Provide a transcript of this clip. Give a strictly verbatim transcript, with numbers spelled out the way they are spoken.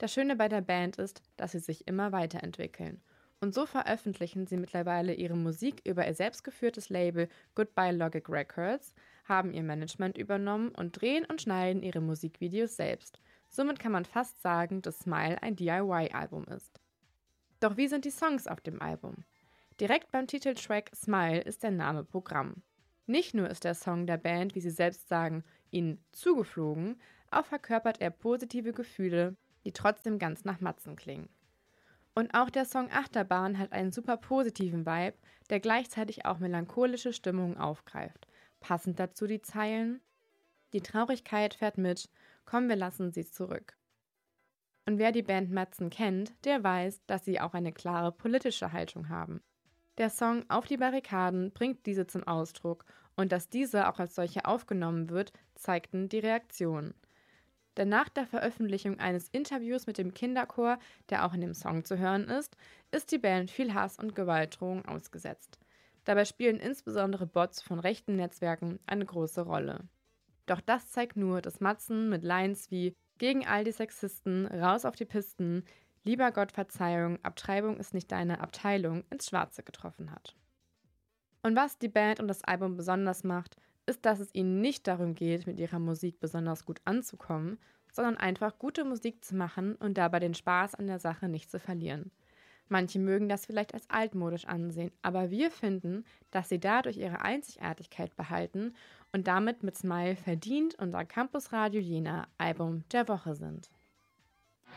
Das Schöne bei der Band ist, dass sie sich immer weiterentwickeln. Und so veröffentlichen sie mittlerweile ihre Musik über ihr selbstgeführtes Label Goodbye Logic Records, haben ihr Management übernommen und drehen und schneiden ihre Musikvideos selbst. Somit kann man fast sagen, dass Smile ein D I Y-Album ist. Doch wie sind die Songs auf dem Album? Direkt beim Titeltrack Smile ist der Name Programm. Nicht nur ist der Song der Band, wie sie selbst sagen, ihnen zugeflogen, auch verkörpert er positive Gefühle, die trotzdem ganz nach Matzen klingen. Und auch der Song Achterbahn hat einen super positiven Vibe, der gleichzeitig auch melancholische Stimmungen aufgreift. Passend dazu die Zeilen: Die Traurigkeit fährt mit, komm, wir lassen sie zurück. Und wer die Band Matzen kennt, der weiß, dass sie auch eine klare politische Haltung haben. Der Song Auf die Barrikaden bringt diese zum Ausdruck, und dass diese auch als solche aufgenommen wird, zeigten die Reaktionen. Denn nach der Veröffentlichung eines Interviews mit dem Kinderchor, der auch in dem Song zu hören ist, ist die Band viel Hass und Gewaltdrohung ausgesetzt. Dabei spielen insbesondere Bots von rechten Netzwerken eine große Rolle. Doch das zeigt nur, dass Matzen mit Lines wie „Gegen all die Sexisten, raus auf die Pisten, lieber Gott Verzeihung, Abtreibung ist nicht deine Abteilung“ ins Schwarze getroffen hat. Und was die Band und das Album besonders macht, ist, dass es ihnen nicht darum geht, mit ihrer Musik besonders gut anzukommen, sondern einfach gute Musik zu machen und dabei den Spaß an der Sache nicht zu verlieren. Manche mögen das vielleicht als altmodisch ansehen, aber wir finden, dass sie dadurch ihre Einzigartigkeit behalten und damit mit Smile verdient unser Campus Radio Jena Album der Woche sind.